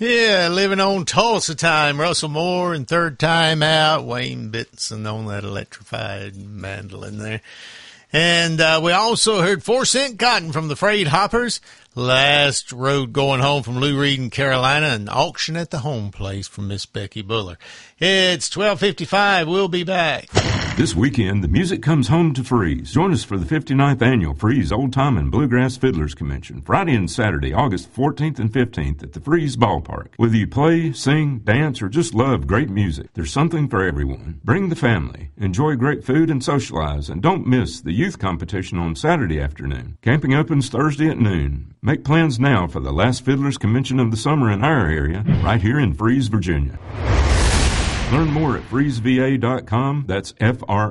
Yeah, living on Tulsa time. Russell Moore and Third Time Out. Wayne Bitson on that electrified mandolin there. And we also heard 4 Cent Cotton from the Frayed Hoppers. Last Road Going Home from Lou Reed in Carolina. And Auction at the Home Place from Miss Becky Buller. It's 12:55. We'll be back. This weekend, the music comes home to Freeze. Join us for the 59th Annual Freeze Old Time and Bluegrass Fiddlers Convention, Friday and Saturday, August 14th and 15th at the Freeze Ballpark. Whether you play, sing, dance, or just love great music, there's something for everyone. Bring the family, enjoy great food, and socialize, and don't miss the youth competition on Saturday afternoon. Camping opens Thursday at noon. Make plans now for the last Fiddlers Convention of the summer in our area, right here in Freeze, Virginia. Learn more at freezeva.com. That's